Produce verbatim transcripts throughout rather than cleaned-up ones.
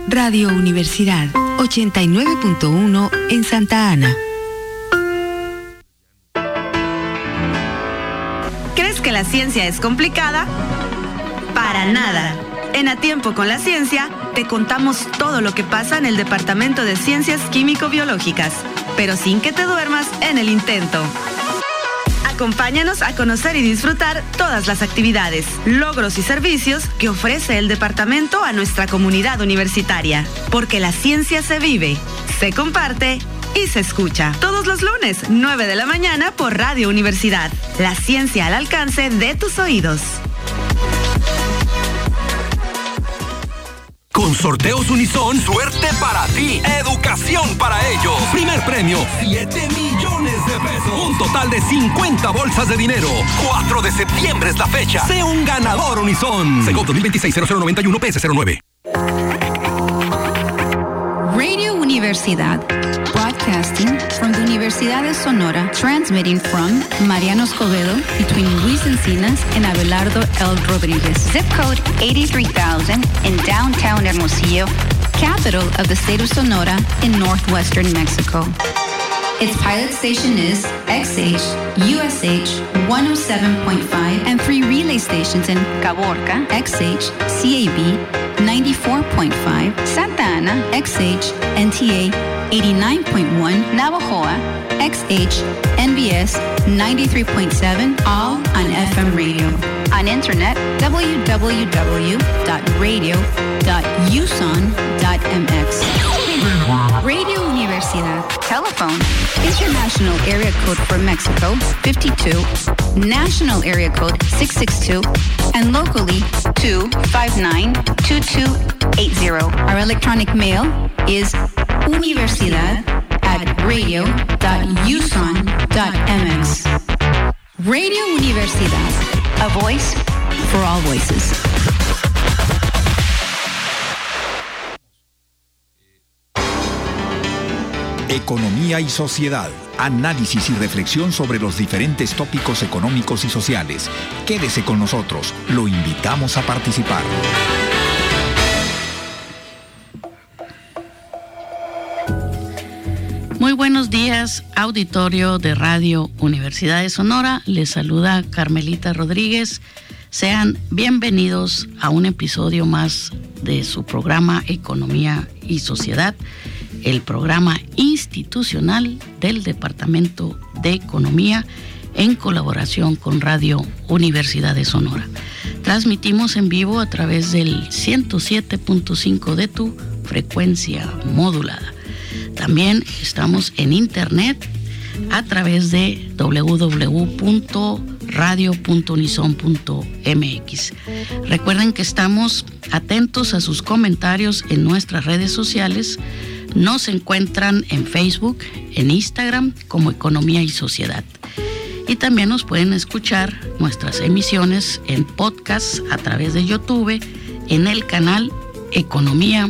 Radio Universidad ochenta y nueve punto uno en Santa Ana. ¿Crees que la ciencia es complicada? Para nada. En A Tiempo con la Ciencia te contamos todo lo que pasa en el Departamento de Ciencias Químico-Biológicas, pero sin que te duermas en el intento. Acompáñanos a conocer y disfrutar todas las actividades, logros y servicios que ofrece el departamento a nuestra comunidad universitaria. Porque la ciencia se vive, se comparte y se escucha. Todos los lunes, nueve de la mañana por Radio Universidad. La ciencia al alcance de tus oídos. Con Sorteos Unison, suerte para ti, educación para ellos. Primer premio, siete millones de pesos. Un total de cincuenta bolsas de dinero. cuatro de septiembre es la fecha. Sé un ganador Unison. Segov dos mil veintiséis cero cero noventa y uno P S cero nueve. Radio Universidad. Broadcasting from the Universidad de Sonora, transmitting from Mariano Escobedo between Luis Encinas and Abelardo L. Rodriguez. Zip code eighty-three thousand in downtown Hermosillo, capital of the state of Sonora in northwestern Mexico. Its pilot station is X H, U S H one oh seven point five and three relay stations in Caborca, X H, C A B ninety-four point five, Santa Ana, X H, N T A eighty-nine point one, Navajoa, X H, N B S ninety-three point seven, all on F M radio. On internet, w w w dot radio dot u s o n dot m x. Radio Universidad. Telephone. International area code for Mexico, fifty-two. National area code, six six two. And locally, two five nine, two two eight zero. Our electronic mail is universidad at radio dot u s o n dot m x. Radio Universidad. A voice for all voices. Economía y sociedad. Análisis y reflexión sobre los diferentes tópicos económicos y sociales. Quédese con nosotros. Lo invitamos a participar. Muy buenos días, auditorio de Radio Universidad de Sonora. Les saluda Carmelita Rodríguez. Sean bienvenidos a un episodio más de su programa Economía y Sociedad, el programa institucional del Departamento de Economía en colaboración con Radio Universidad de Sonora. Transmitimos en vivo a través del ciento siete punto cinco de tu frecuencia modulada. También estamos en internet a través de w w w punto radio punto unison punto m x. Recuerden que estamos atentos a sus comentarios en nuestras redes sociales. Nos encuentran en Facebook, en Instagram como Economía y Sociedad. Y también nos pueden escuchar nuestras emisiones en podcast a través de YouTube en el canal Economía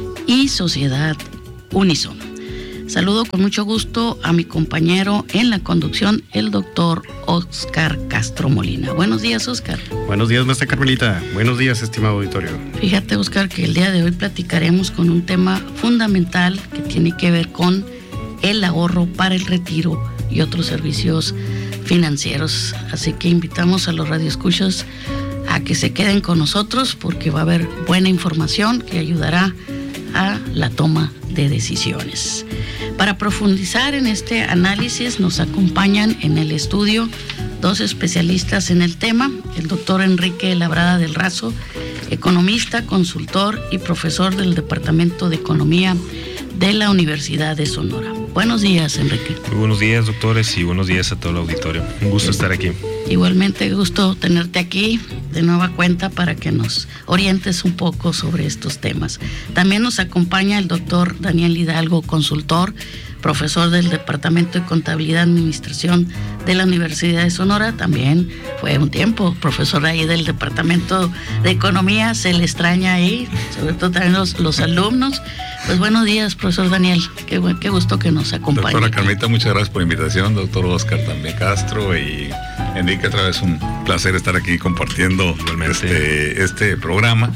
y Sociedad Unison. Saludo con mucho gusto a mi compañero en la conducción, el doctor Oscar Castro Molina. Buenos días, Oscar. Buenos días, maestra Carmelita. Buenos días, estimado auditorio. Fíjate, Oscar, que el día de hoy platicaremos con un tema fundamental que tiene que ver con el ahorro para el retiro y otros servicios financieros. Así que invitamos a los radioescuchas a que se queden con nosotros porque va a haber buena información que ayudará a la toma de decisiones. Para profundizar en este análisis nos acompañan en el estudio dos especialistas en el tema, el doctor Enrique Labrada del Razo, economista, consultor y profesor del Departamento de Economía de la Universidad de Sonora. Buenos días, Enrique. Muy buenos días, doctores, y buenos días a todo el auditorio. Un gusto estar aquí. Igualmente, gusto tenerte aquí de nueva cuenta para que nos orientes un poco sobre estos temas. También nos acompaña el doctor Daniel Hidalgo, consultor, profesor del Departamento de Contabilidad y Administración de la Universidad de Sonora. También fue un tiempo profesor ahí del Departamento de Economía. Se le extraña ahí, sobre todo también los, los alumnos. Pues buenos días, profesor Daniel. Qué, qué gusto que nos acompañe. Doctora Carmelita, muchas gracias por la invitación. Doctor Oscar también Castro y Enrique, otra vez un placer estar aquí compartiendo este, este programa.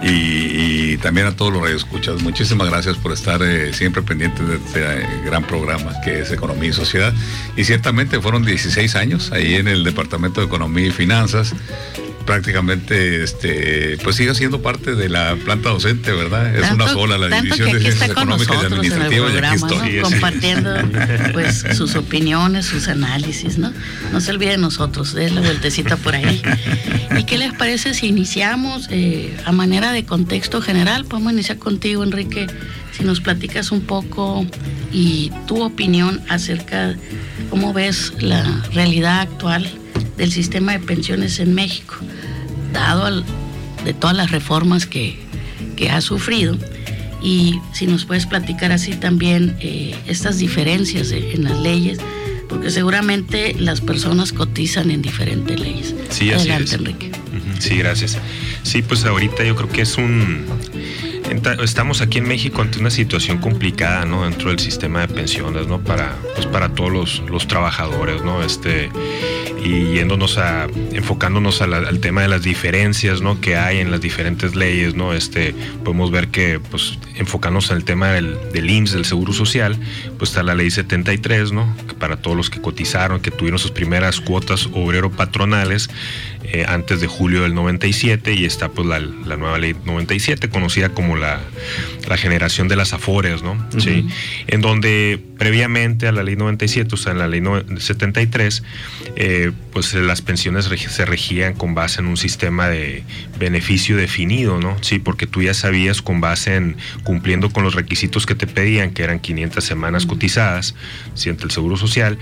y, y también a todos los radioescuchas. Muchísimas gracias por estar eh, siempre pendientes de este eh, gran programa que es Economía y Sociedad. Y ciertamente fueron dieciséis años ahí en el Departamento de Economía y Finanzas. Prácticamente, este, pues sigue siendo parte de la planta docente, ¿verdad? Es tanto, una sola la División de Ciencias Económicas y Administrativas, y aquí estoy. ¿no? Compartiendo pues sus opiniones, sus análisis, ¿no? No se olvide de nosotros, den la vueltecita por ahí. ¿Y qué les parece si iniciamos eh, a manera de contexto general? Podemos iniciar contigo, Enrique, si nos platicas un poco y tu opinión acerca de cómo ves la realidad actual del sistema de pensiones en México, dado al, de todas las reformas que, que ha sufrido, y si nos puedes platicar así también eh, estas diferencias de, en las leyes, porque seguramente las personas cotizan en diferentes leyes. Sí, adelante, así es. Enrique. Uh-huh. Sí, gracias. Sí, pues ahorita yo creo que es un... Estamos aquí en México ante una situación complicada, ¿no? Dentro del sistema de pensiones, ¿no? Para, pues para todos los, los trabajadores, ¿no? Este, y yéndonos a, enfocándonos a la, al tema de las diferencias, ¿no? Que hay en las diferentes leyes, ¿no? Este, podemos ver que, pues, enfocándonos en el tema del, del I M S S, del Seguro Social, pues está la ley setenta y tres, ¿no? Que para todos los que cotizaron, que tuvieron sus primeras cuotas obrero-patronales eh, antes de julio del noventa y siete, y está pues la, la nueva ley noventa y siete, conocida como la, la generación de las afores, ¿no? Uh-huh. Sí, en donde previamente a la ley noventa y siete, o sea, en la ley setenta y tres, eh, pues las pensiones se regían con base en un sistema de beneficio definido, ¿no? Sí, porque tú ya sabías, con base en cumpliendo con los requisitos que te pedían, que eran quinientas semanas cotizadas, ¿sí? Ante el Seguro Social,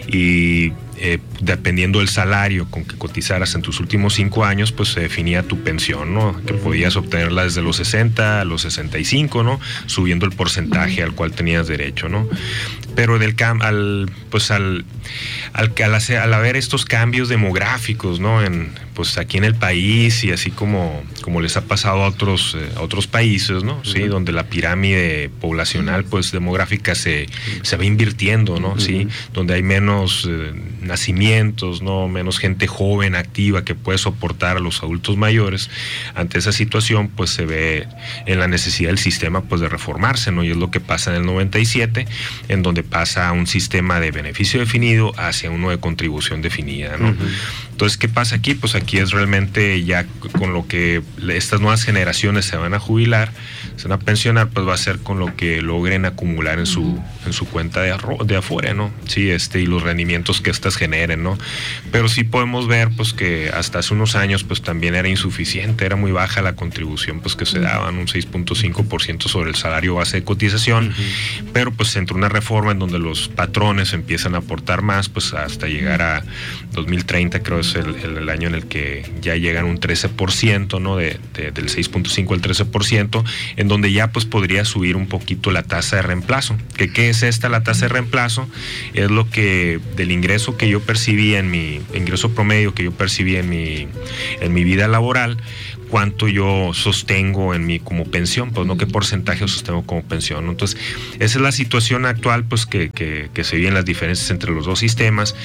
y eh, dependiendo del salario con que cotizaras en tus últimos cinco años, pues se definía tu pensión, ¿no? Que podías obtenerla desde los sesenta a los sesenta y cinco, ¿no? Subiendo el porcentaje al cual tenías derecho, ¿no? Pero del cam al pues al al, al, hacer, al haber estos cambios demográficos, ¿no? En, pues aquí en el país, y así como, como les ha pasado a otros, eh, a otros países, ¿no? Sí, uh-huh. Donde la pirámide poblacional, pues demográfica se, se va invirtiendo, ¿no? Uh-huh. Sí, donde hay menos eh, nacimientos, ¿no? Menos gente joven, activa, que puede soportar a los adultos mayores. Ante esa situación, pues se ve en la necesidad del sistema, pues de reformarse, ¿no? Y es lo que pasa en el noventa y siete, en donde pasa a un sistema de beneficio definido hacia uno de contribución definida, ¿no? Uh-huh. Entonces, ¿qué pasa aquí? Pues aquí es realmente ya con lo que estas nuevas generaciones se van a jubilar, se van a pensionar, pues va a ser con lo que logren acumular en su, en su cuenta de, arro, de afuera, ¿no? Sí, este, y los rendimientos que estas generen, ¿no? Pero sí podemos ver, pues, que hasta hace unos años, pues, también era insuficiente, era muy baja la contribución, pues, que se daban, un seis punto cinco por ciento sobre el salario base de cotización, uh-huh. Pero, pues, entró una reforma en donde los patrones empiezan a aportar más, pues, hasta llegar a dos mil treinta, creo es el, el, el año en el que ya llegan un trece por ciento, ¿no? De, de, del seis punto cinco al trece por ciento, en donde ya pues podría subir un poquito la tasa de reemplazo. ¿Qué, qué es esta la tasa de reemplazo? Es lo que del ingreso que yo percibía en mi ingreso promedio que yo percibía en mi, en mi vida laboral, cuánto yo sostengo en mi como pensión, pues no qué porcentaje sostengo como pensión, ¿no? Entonces, esa es la situación actual, pues que, que, que se viven las diferencias entre los dos sistemas,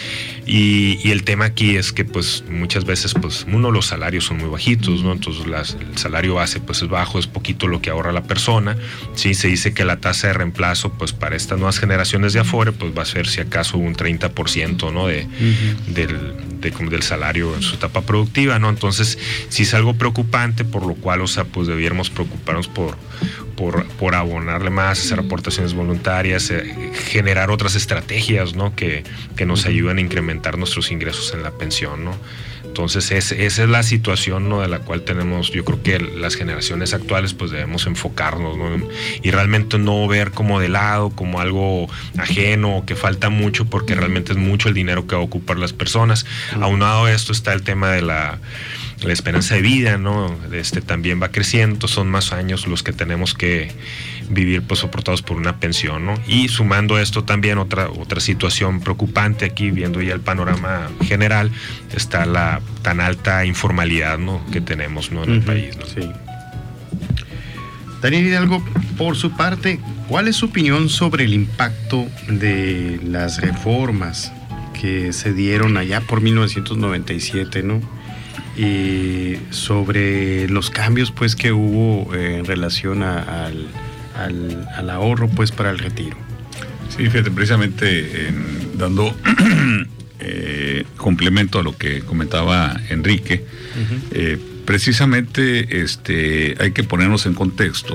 y, y el tema aquí es que pues muchas veces pues uno, los salarios son muy bajitos, ¿no? Entonces las, el salario base pues es bajo, es poquito lo que ahorra la persona, sí, se dice que la tasa de reemplazo pues para estas nuevas generaciones de Afore pues va a ser si acaso un treinta por ciento, ¿no? De, uh-huh. del, de, del salario en su etapa productiva, ¿no? Entonces, si es algo preocupante, por lo cual, o sea, pues debiéramos preocuparnos por, por, por abonarle más, hacer aportaciones voluntarias, eh, generar otras estrategias, ¿no? Que, que nos ayuden a incrementar nuestros ingresos en la pensión, ¿no? Entonces, es, esa es la situación, ¿no? De la cual tenemos, yo creo que las generaciones actuales, pues debemos enfocarnos, ¿no? Y realmente no ver como de lado, como algo ajeno, que falta mucho, porque realmente es mucho el dinero que va a ocupar las personas. Uh-huh. Aunado a esto está el tema de la la esperanza de vida, ¿no? Este también va creciendo, son más años los que tenemos que vivir pues soportados por una pensión, ¿no? Y sumando esto también otra otra situación preocupante aquí, viendo ya el panorama general, está la tan alta informalidad, ¿no? Que tenemos, ¿no? En uh-huh. el país, ¿no? Sí. Daniel Hidalgo, por su parte, ¿cuál es su opinión sobre el impacto de las reformas que se dieron allá por mil novecientos noventa y siete, ¿no? y sobre los cambios pues que hubo eh, en relación a, al, al, al ahorro pues para el retiro. Sí, fíjate, precisamente en, dando eh, complemento a lo que comentaba Enrique, uh-huh. eh, precisamente este, hay que ponernos en contexto,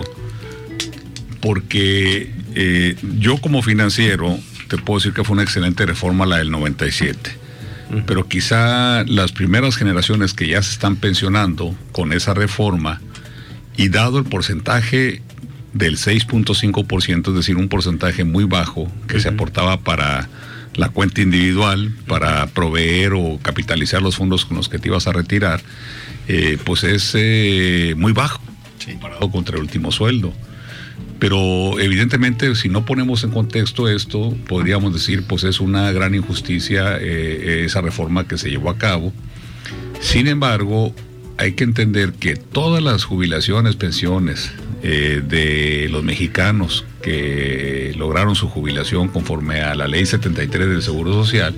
porque eh, yo como financiero te puedo decir que fue una excelente reforma la del noventa y siete, uh-huh. pero quizá las primeras generaciones que ya se están pensionando con esa reforma, y dado el porcentaje del seis punto cinco por ciento, es decir, un porcentaje muy bajo que uh-huh. se aportaba para la cuenta individual, para proveer o capitalizar los fondos con los que te ibas a retirar, eh, pues es eh, muy bajo, sí. comparado contra el último sueldo. Pero evidentemente, si no ponemos en contexto esto, podríamos decir, pues es una gran injusticia eh, esa reforma que se llevó a cabo. Sin embargo, hay que entender que todas las jubilaciones, pensiones eh, de los mexicanos que lograron su jubilación conforme a la ley setenta y tres del Seguro Social,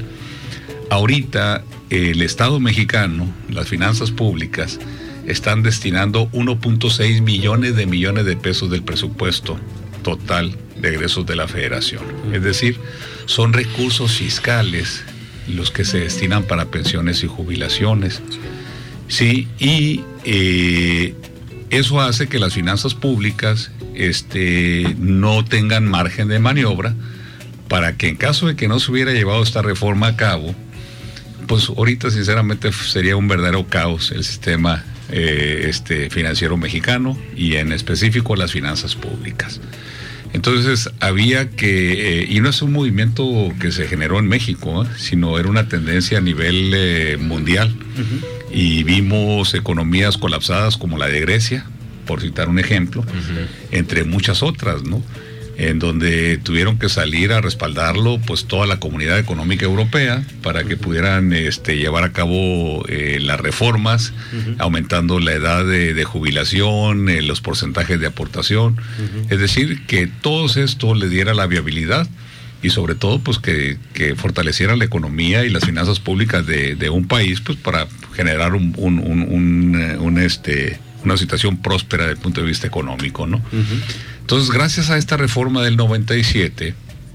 ahorita el Estado mexicano, las finanzas públicas, están destinando uno punto seis millones de millones de pesos del presupuesto total de egresos de la Federación. Es decir, son recursos fiscales los que se destinan para pensiones y jubilaciones. Sí, y eh, eso hace que las finanzas públicas este, no tengan margen de maniobra para que en caso de que no se hubiera llevado esta reforma a cabo, pues ahorita sinceramente sería un verdadero caos el sistema eh, este, financiero mexicano y en específico las finanzas públicas. Entonces había que, eh, y no es un movimiento que se generó en México, ¿eh? sino era una tendencia a nivel eh, mundial. Uh-huh. Y vimos economías colapsadas como la de Grecia, por citar un ejemplo, uh-huh. entre muchas otras, ¿no? En donde tuvieron que salir a respaldarlo pues toda la comunidad económica europea para que pudieran este, llevar a cabo eh, las reformas, uh-huh. aumentando la edad de, de jubilación, eh, los porcentajes de aportación, uh-huh. es decir, que todo esto le diera la viabilidad y sobre todo pues que, que fortaleciera la economía y las finanzas públicas de, de un país pues para generar un, un, un, un, un este, una situación próspera desde el punto de vista económico, ¿no? Uh-huh. Entonces, gracias a esta reforma del noventa y siete,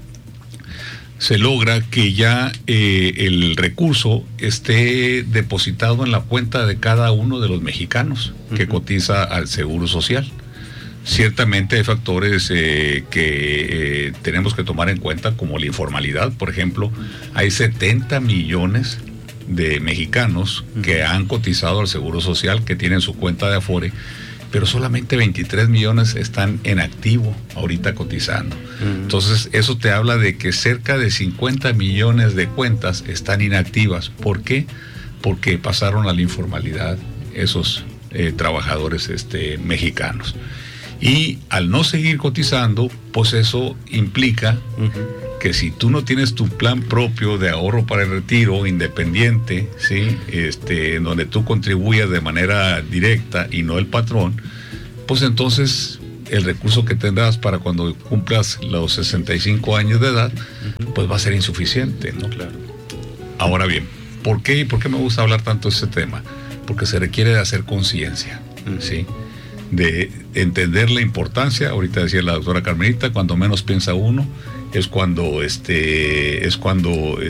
se logra que ya eh, el recurso esté depositado en la cuenta de cada uno de los mexicanos que uh-huh. cotiza al Seguro Social. Ciertamente hay factores eh, que eh, tenemos que tomar en cuenta, como la informalidad, por ejemplo. Hay setenta millones de mexicanos uh-huh. que han cotizado al Seguro Social, que tienen su cuenta de Afore, pero solamente veintitrés millones están en activo ahorita cotizando. Uh-huh. Entonces, eso te habla de que cerca de cincuenta millones de cuentas están inactivas. ¿Por qué? Porque pasaron a la informalidad esos eh, trabajadores este, mexicanos. Y al no seguir cotizando, pues eso implica uh-huh. que si tú no tienes tu plan propio de ahorro para el retiro independiente, ¿sí? este, en donde tú contribuyas de manera directa y no el patrón, pues entonces el recurso que tendrás para cuando cumplas los sesenta y cinco años de edad, uh-huh. pues va a ser insuficiente, ¿no? Claro. Ahora bien, ¿por qué y por qué me gusta hablar tanto de este tema? Porque se requiere de hacer conciencia, uh-huh. ¿sí? De entender la importancia. Ahorita decía la doctora Carmelita, cuando menos piensa uno es cuando este es cuando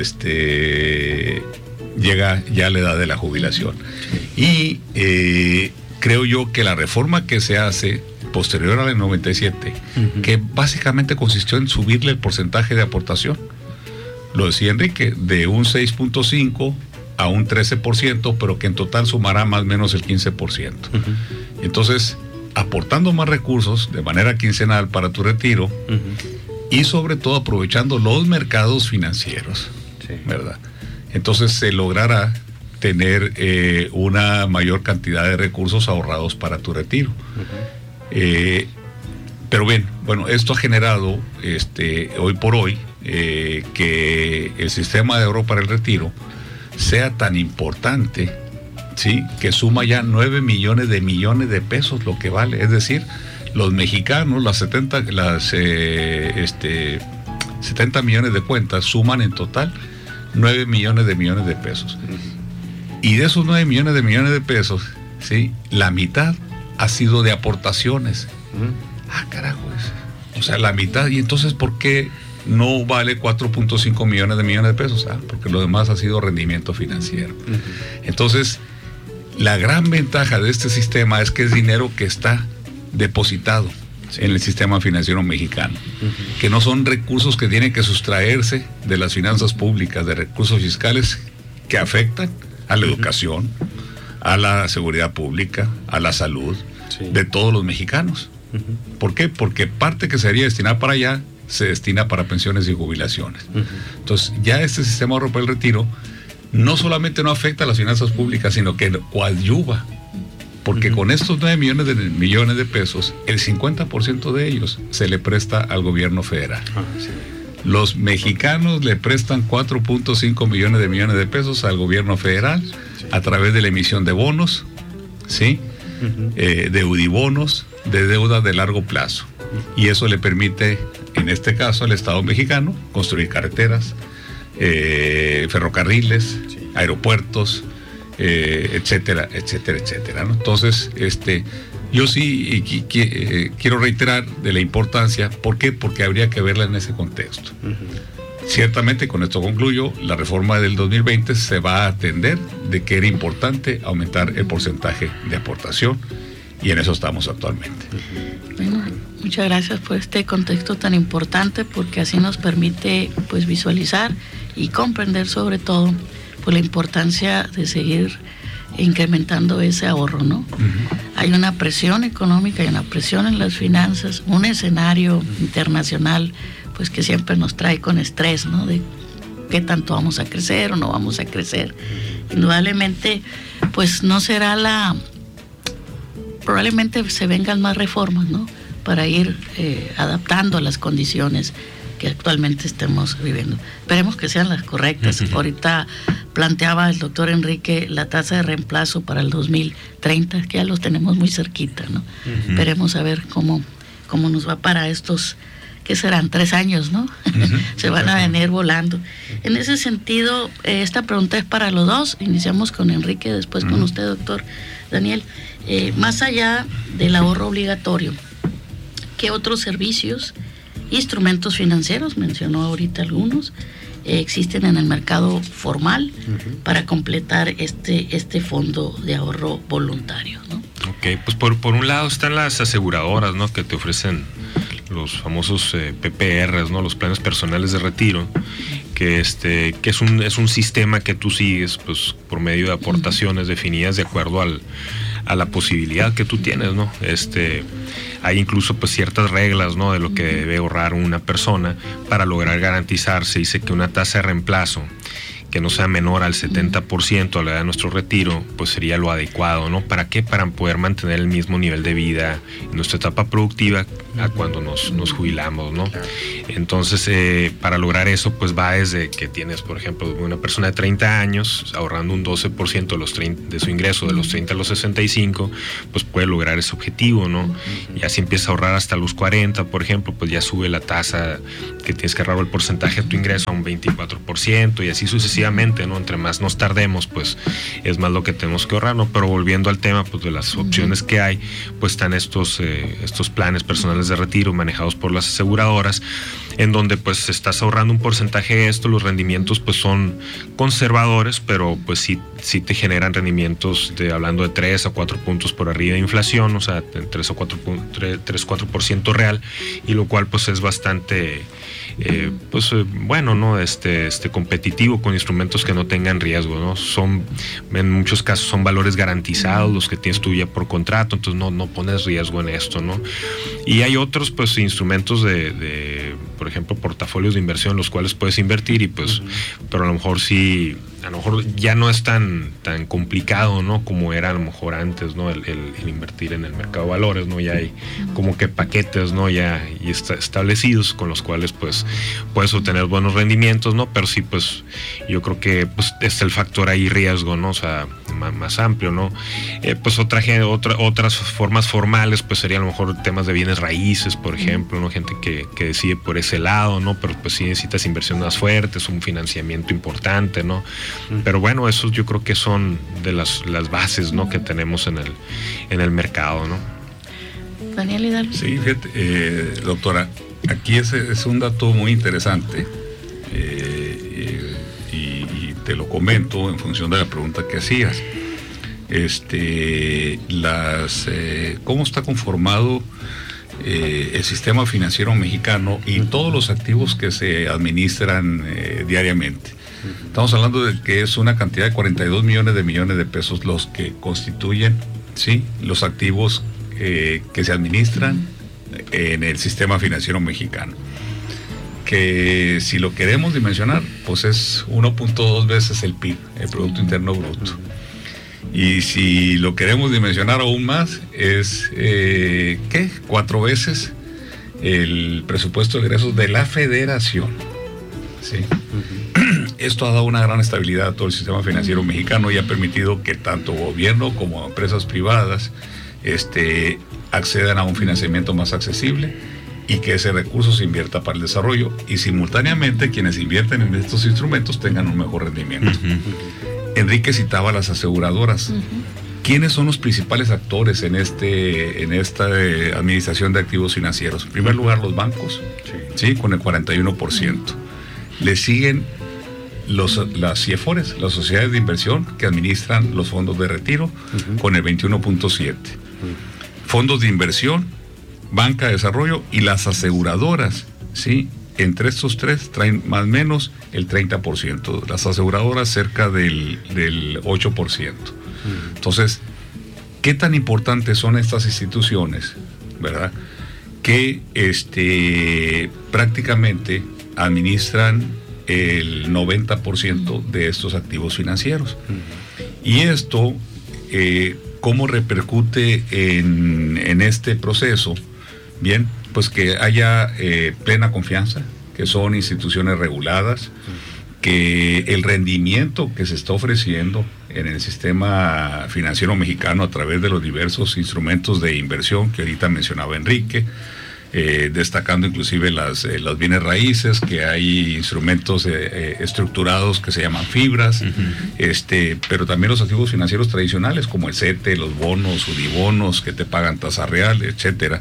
este llega ya la edad de la jubilación. Y eh, creo yo que la reforma que se hace posterior a la noventa y siete, uh-huh. que básicamente consistió en subirle el porcentaje de aportación, lo decía Enrique, de un seis punto cinco a un trece por ciento, pero que en total sumará más o menos el quince por ciento. Uh-huh. Entonces, aportando más recursos de manera quincenal para tu retiro, uh-huh. y sobre todo aprovechando los mercados financieros, sí. ¿verdad? Entonces se logrará tener eh, una mayor cantidad de recursos ahorrados para tu retiro. Uh-huh. Eh, pero bien, bueno, esto ha generado este, hoy por hoy eh, que el sistema de ahorro para el retiro sea tan importante, ¿sí? Que suma ya nueve millones de millones de pesos lo que vale. Es decir, los mexicanos, las setenta, las eh, este, setenta millones de cuentas suman en total nueve millones de millones de pesos. Y de esos nueve millones de millones de pesos, ¿sí? La mitad ha sido de aportaciones. Uh-huh. Ah, carajo, es. O sea, la mitad. Y entonces, ¿por qué no vale cuatro punto cinco millones de millones de pesos? Ah, porque lo demás ha sido rendimiento financiero. Uh-huh. Entonces, la gran ventaja de este sistema es que es dinero que está depositado en el sistema financiero mexicano, uh-huh. que no son recursos que tienen que sustraerse de las finanzas públicas, de recursos fiscales que afectan a la uh-huh. educación, a la seguridad pública, a la salud, sí. de todos los mexicanos. Uh-huh. ¿Por qué? Porque parte que sería destinada para allá se destina para pensiones y jubilaciones. Uh-huh. Entonces, ya este sistema de ahorro para el retiro no solamente no afecta a las finanzas públicas, sino que coadyuva. Porque uh-huh. con estos nueve millones de millones de pesos, el cincuenta por ciento de ellos se le presta al gobierno federal. Uh-huh. Sí. Los mexicanos le prestan cuatro punto cinco millones de millones de pesos al gobierno federal sí. a través de la emisión de bonos, ¿sí? Uh-huh. eh, de eudibonos, de deuda de largo plazo. Uh-huh. Y eso le permite, en este caso, al Estado mexicano construir carreteras, eh, ferrocarriles, sí. aeropuertos, Eh, etcétera, etcétera, etcétera, ¿no? Entonces, este, yo sí y, y, eh, quiero reiterar de la importancia. ¿Por qué? Porque habría que verla en ese contexto. Uh-huh. Ciertamente, con esto concluyo, la reforma del dos mil veinte se va a atender de que era importante aumentar el porcentaje de aportación, y en eso estamos actualmente. Uh-huh. Bueno, muchas gracias por este contexto tan importante, porque así nos permite pues visualizar y comprender sobre todo por la importancia de seguir incrementando ese ahorro, ¿no? Uh-huh. Hay una presión económica, hay una presión en las finanzas, un escenario uh-huh. internacional, pues que siempre nos trae con estrés, ¿no? De qué tanto vamos a crecer o no vamos a crecer. Indudablemente, pues no será la... Probablemente se vengan más reformas, ¿no? Para ir eh, adaptando a las condiciones que actualmente estemos viviendo. Esperemos que sean las correctas. Uh-huh. Ahorita planteaba el doctor Enrique la tasa de reemplazo para el dos mil treinta, que ya los tenemos muy cerquita, ¿no? Uh-huh. Esperemos a ver cómo, cómo nos va para estos, que serán tres años, ¿no? Uh-huh. Se van a venir volando. En ese sentido, eh, esta pregunta es para los dos. Iniciamos con Enrique, después uh-huh. con usted, doctor Daniel. Eh, más allá del ahorro obligatorio, ¿qué otros servicios, instrumentos financieros, mencionó ahorita algunos, eh, existen en el mercado formal uh-huh. para completar este, este fondo de ahorro voluntario, ¿no? Ok, pues por, por un lado están las aseguradoras, ¿no? Que te ofrecen los famosos eh, P P Rs, ¿no? Los planes personales de retiro, que este que es un es un sistema que tú sigues pues por medio de aportaciones uh-huh. definidas de acuerdo al a la posibilidad que tú tienes, ¿no? Este hay incluso pues ciertas reglas, ¿no? De lo que debe ahorrar una persona para lograr garantizarse. Dice que una tasa de reemplazo que no sea menor al setenta por ciento a la edad de nuestro retiro, pues sería lo adecuado, ¿no? ¿Para qué? Para poder mantener el mismo nivel de vida en nuestra etapa productiva a cuando nos, nos jubilamos, ¿no? Entonces, eh, para lograr eso, pues va desde que tienes, por ejemplo, una persona de treinta años, ahorrando un doce por ciento de, los treinta, de su ingreso, de los treinta a los sesenta y cinco, pues puede lograr ese objetivo, ¿no? Y así empieza a ahorrar hasta los cuarenta, por ejemplo, pues ya sube la tasa que tienes que ahorrar, el porcentaje de tu ingreso a un veinticuatro por ciento, y así sucesivamente, ¿no? Entre más nos tardemos, pues es más lo que tenemos que ahorrar, ¿no? Pero volviendo al tema, pues de las opciones que hay, pues están estos, eh, estos planes personales de retiro manejados por las aseguradoras, en donde pues estás ahorrando un porcentaje de esto. Los rendimientos pues son conservadores, pero pues sí, sí te generan rendimientos de, hablando de tres a cuatro puntos por arriba de inflación, o sea, tres o cuatro por ciento real, y lo cual pues es bastante eh, pues eh, bueno, ¿no? Este, este competitivo con instrumentos que no tengan riesgo, ¿no? Son, en muchos casos son valores garantizados los que tienes tú ya por contrato, entonces no, no pones riesgo en esto, ¿no? Y hay otros pues instrumentos de, de por ejemplo, portafolios de inversión, los cuales puedes invertir, y pues, uh-huh. pero a lo mejor sí, a lo mejor ya no es tan, tan complicado, ¿no? Como era a lo mejor antes, ¿no? El, el, el invertir en el mercado de valores, ¿no? Ya hay como que paquetes, ¿no? Ya y está establecidos con los cuales pues puedes obtener buenos rendimientos, ¿no? Pero sí, pues yo creo que pues es el factor ahí riesgo, ¿no? O sea, más, más amplio, ¿no? Eh, pues otra, otra, otras formas formales, pues sería a lo mejor temas de bienes raíces, por ejemplo, ¿no? Gente que, que decide por ese lado, ¿no? Pero pues sí necesitas inversiones más fuertes, un financiamiento importante, ¿no? Pero bueno, esos yo creo que son de las, las bases, ¿no? Que tenemos en el, en el mercado, ¿no? Daniel Hidalgo. Sí, fíjate, eh, doctora, aquí es, es un dato muy interesante. Eh, y, y te lo comento en función de la pregunta que hacías. Este, las, eh, ¿cómo está conformado eh, el sistema financiero mexicano y todos los activos que se administran eh, diariamente? Estamos hablando de que es una cantidad de cuarenta y dos millones de millones de pesos los que constituyen, ¿sí?, los activos eh, que se administran en el sistema financiero mexicano. Que si lo queremos dimensionar, pues es uno punto dos veces el P I B, el Producto Interno Bruto. Y si lo queremos dimensionar aún más, es, eh, ¿qué? Cuatro veces el presupuesto de egresos de la Federación. ¿Sí? Uh-huh. Esto ha dado una gran estabilidad a todo el sistema financiero mexicano y ha permitido que tanto gobierno como empresas privadas este, accedan a un financiamiento más accesible y que ese recurso se invierta para el desarrollo y simultáneamente quienes invierten en estos instrumentos tengan un mejor rendimiento. Uh-huh. Enrique citaba las aseguradoras. Uh-huh. ¿Quiénes son los principales actores en, este, en esta eh, administración de activos financieros? En primer lugar, los bancos, sí, ¿sí? Con el cuarenta y uno por ciento. Le siguen los, las C I E F O R E S, las sociedades de inversión que administran los fondos de retiro, uh-huh, con el veintiuno punto siete. Uh-huh. Fondos de inversión, banca de desarrollo y las aseguradoras, ¿sí? Entre estos tres traen más o menos el treinta por ciento. Las aseguradoras cerca del, del ocho por ciento. Uh-huh. Entonces, ¿qué tan importantes son estas instituciones, verdad? Que este, prácticamente administran el noventa por ciento de estos activos financieros. Uh-huh. Y esto, eh, ¿cómo repercute en, en este proceso? Bien, pues que haya eh, plena confianza, que son instituciones reguladas, uh-huh, que el rendimiento que se está ofreciendo en el sistema financiero mexicano a través de los diversos instrumentos de inversión que ahorita mencionaba Enrique, Eh, destacando inclusive las, eh, los bienes raíces, que hay instrumentos eh, eh, estructurados que se llaman fibras, uh-huh, este, pero también los activos financieros tradicionales como el CETE, los bonos, UDIBonos que te pagan tasa real, etcétera.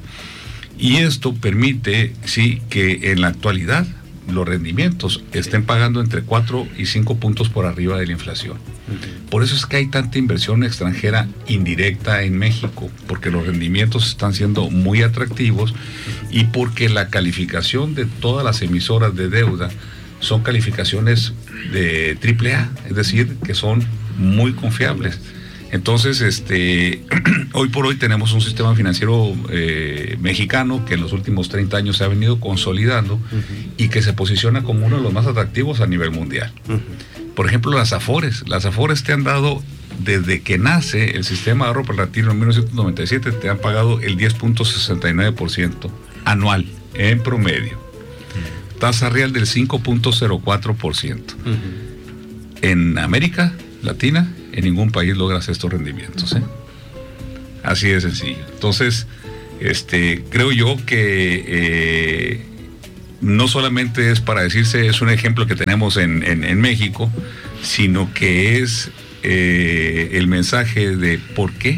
Y esto permite, sí, que en la actualidad los rendimientos estén pagando entre cuatro y cinco puntos por arriba de la inflación. Uh-huh. Por eso es que hay tanta inversión extranjera indirecta en México, porque los rendimientos están siendo muy atractivos y porque la calificación de todas las emisoras de deuda son calificaciones de triple A, es decir, que son muy confiables. Entonces, este, hoy por hoy tenemos un sistema financiero eh, mexicano que en los últimos treinta años se ha venido consolidando, uh-huh, y que se posiciona como uno de los más atractivos a nivel mundial. Uh-huh. Por ejemplo, las AFORES. Las AFORES te han dado, desde que nace el sistema de ahorro para el retiro en mil novecientos noventa y siete, te han pagado el diez punto sesenta y nueve por ciento anual, en promedio. Uh-huh. Tasa real del cinco punto cero cuatro por ciento. Uh-huh. En América Latina, en ningún país logras estos rendimientos, ¿eh? Así de sencillo. Entonces, este, creo yo que eh, no solamente es para decirse, es un ejemplo que tenemos en, en, en México, sino que es eh, el mensaje de por qué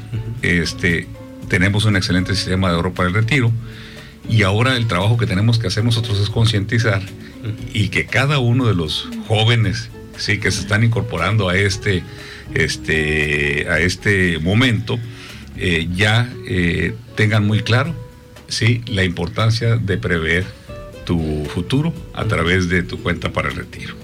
este, tenemos un excelente sistema de ahorro para el retiro, y ahora el trabajo que tenemos que hacer nosotros es concientizar y que cada uno de los jóvenes, sí, que se están incorporando a este, este, a este momento, eh, ya eh, tengan muy claro, sí, la importancia de prever tu futuro a través de tu cuenta para el retiro.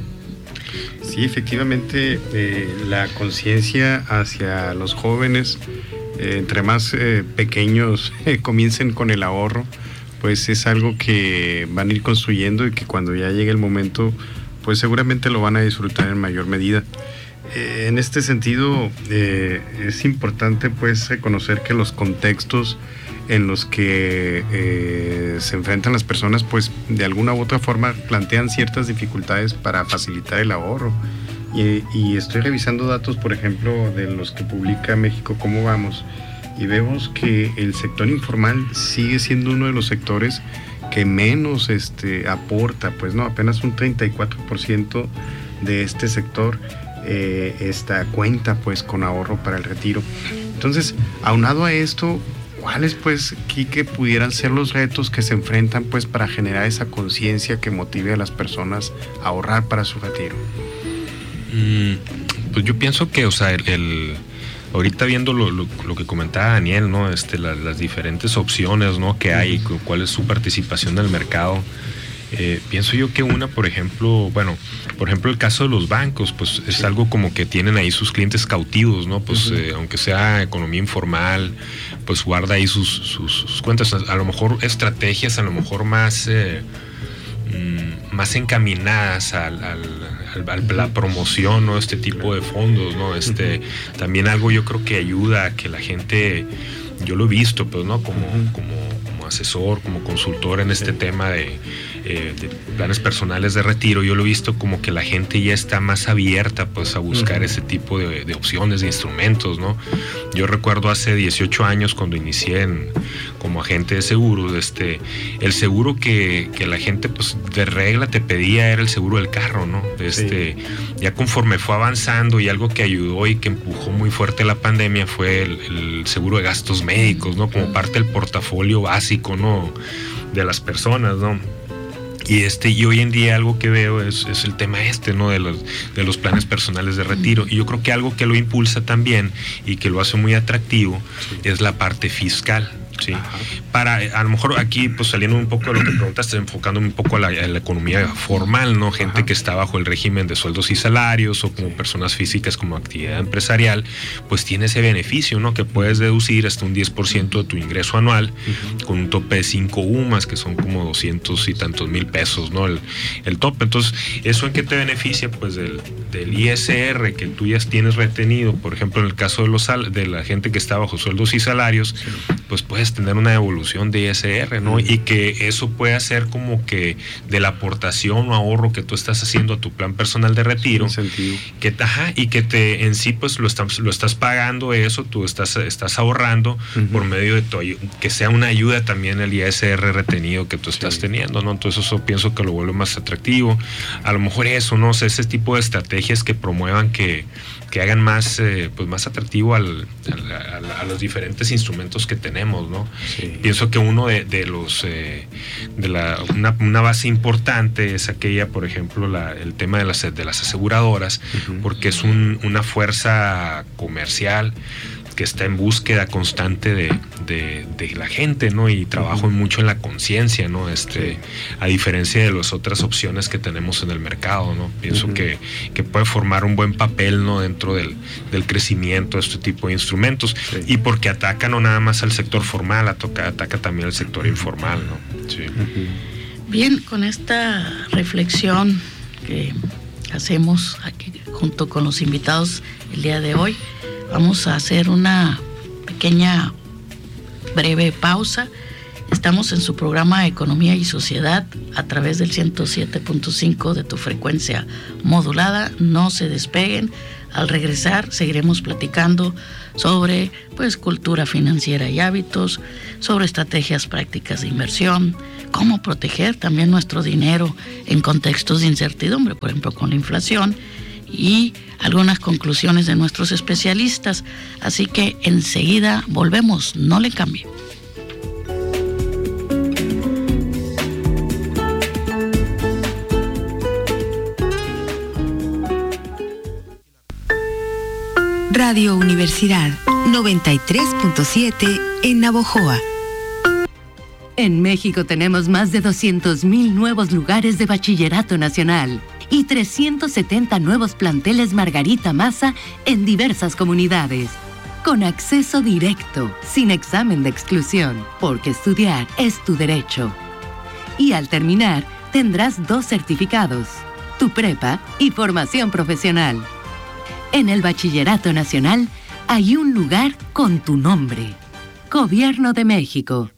Sí, efectivamente, eh, la conciencia hacia los jóvenes, eh, entre más eh, pequeños eh, comiencen con el ahorro, pues es algo que van a ir construyendo y que cuando ya llegue el momento, pues seguramente lo van a disfrutar en mayor medida. Eh, en este sentido, eh, es importante pues reconocer que los contextos en los que eh, se enfrentan las personas, pues de alguna u otra forma plantean ciertas dificultades para facilitar el ahorro. Y, y estoy revisando datos, por ejemplo, de los que publica México Cómo Vamos, y vemos que el sector informal sigue siendo uno de los sectores que menos este, aporta, pues no, apenas un treinta y cuatro por ciento de este sector eh, esta cuenta pues con ahorro para el retiro. Entonces, aunado a esto, ¿cuáles pues, Quique, pudieran ser los retos que se enfrentan pues para generar esa conciencia que motive a las personas a ahorrar para su retiro? Mm, pues yo pienso que, o sea, el, el ahorita viendo lo, lo, lo que comentaba Daniel, ¿no? Este, la, las diferentes opciones, ¿no? que hay, uh-huh. cuál es su participación en el mercado. Eh, pienso yo que una, por ejemplo, bueno, por ejemplo el caso de los bancos, pues es algo como que tienen ahí sus clientes cautivos, ¿no? Pues uh-huh. eh, aunque sea economía informal, pues guarda ahí sus, sus, sus cuentas, a lo mejor estrategias, a lo mejor más, eh, mmm, más encaminadas al, al, al, a la promoción, ¿no? Este tipo de fondos, ¿no? Este, uh-huh. También algo yo creo que ayuda a que la gente, yo lo he visto, pues, ¿no? Como, uh-huh. como, como asesor, como consultor en este tema de Eh, de planes personales de retiro, yo lo he visto como que la gente ya está más abierta pues a buscar uh-huh. ese tipo de, de opciones, de instrumentos, ¿no? Yo recuerdo hace dieciocho años cuando inicié en, como agente de seguros, este, el seguro que, que la gente pues de regla te pedía era el seguro del carro, ¿no? Este, sí. Ya conforme fue avanzando, y algo que ayudó y que empujó muy fuerte la pandemia fue el, el seguro de gastos médicos, ¿no? Como parte del portafolio básico, ¿no? De las personas, ¿no? Y este, y hoy en día algo que veo es, es el tema este, ¿no? De los, de los planes personales de retiro. Y yo creo que algo que lo impulsa también y que lo hace muy atractivo sí. es la parte fiscal. Sí. Para, a lo mejor aquí, pues saliendo un poco de lo que preguntaste, enfocándome un poco a la, a la economía formal, ¿no? Gente Ajá. que está bajo el régimen de sueldos y salarios, o como personas físicas como actividad empresarial, pues tiene ese beneficio, ¿no? Que puedes deducir hasta un diez por ciento de tu ingreso anual, uh-huh. con un tope de cinco U M A S, que son como doscientos y tantos mil pesos, ¿no? El, el tope. Entonces, ¿eso en qué te beneficia? Pues del, del I S R que tú ya tienes retenido, por ejemplo, en el caso de, los, de la gente que está bajo sueldos y salarios, sí. pues puedes tener una evolución de I S R, ¿no? Y que eso puede hacer como que de la aportación o ahorro que tú estás haciendo a tu plan personal de retiro, que, ajá, y que te en sí pues lo estás, lo estás pagando eso, tú estás, estás ahorrando uh-huh. por medio de tu que sea una ayuda también el I S R retenido que tú estás sí. teniendo, ¿no? Entonces eso pienso que lo vuelve más atractivo. A lo mejor eso, ¿no? O sea, ese tipo de estrategias que promuevan que que hagan más eh, pues más atractivo al, al, a, a los diferentes instrumentos que tenemos, ¿no? Sí. Pienso que uno de, de los eh, de la una, una base importante es aquella, por ejemplo, la, el tema de las de las aseguradoras, uh-huh. porque es un, una fuerza comercial que está en búsqueda constante de, de, de la gente, ¿no? Y trabajo uh-huh. mucho en la conciencia, ¿no? Este, sí. A diferencia de las otras opciones que tenemos en el mercado, ¿no? Pienso uh-huh. que, que puede formar un buen papel, ¿no? Dentro del, del crecimiento de este tipo de instrumentos. Sí. Y porque ataca no nada más al sector formal, ataca, ataca también al sector informal, ¿no? Sí. Uh-huh. Bien, con esta reflexión que hacemos aquí junto con los invitados el día de hoy, vamos a hacer una pequeña breve pausa. Estamos en su programa Economía y Sociedad a través del ciento siete punto cinco de tu frecuencia modulada. No se despeguen. Al regresar seguiremos platicando sobre pues cultura financiera y hábitos, sobre estrategias prácticas de inversión, cómo proteger también nuestro dinero en contextos de incertidumbre, por ejemplo con la inflación, y algunas conclusiones de nuestros especialistas. Así que enseguida volvemos, no le cambie. Radio Universidad noventa y tres punto siete en Navojoa. En México tenemos más de doscientos mil nuevos lugares de bachillerato nacional y trescientos setenta nuevos planteles Margarita Maza en diversas comunidades. Con acceso directo, sin examen de exclusión, porque estudiar es tu derecho. Y al terminar, tendrás dos certificados, tu prepa y formación profesional. En el Bachillerato Nacional hay un lugar con tu nombre. Gobierno de México.